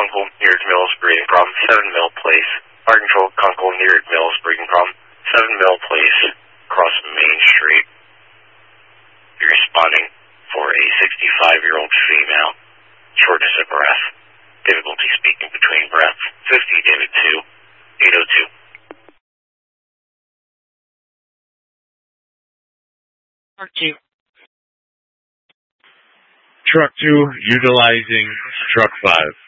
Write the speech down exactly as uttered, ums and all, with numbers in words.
Kunkel, Near Mills, breathing problem, seven Mill Place. Fire Control, Kunkel, Near Mills, breathing problem, seven Mill Place, across Main Street. You're responding for a sixty-five-year-old female, shortness of breath, difficulty speaking between breaths, fifty David two, eight oh two. Truck two. Truck two, utilizing Truck five.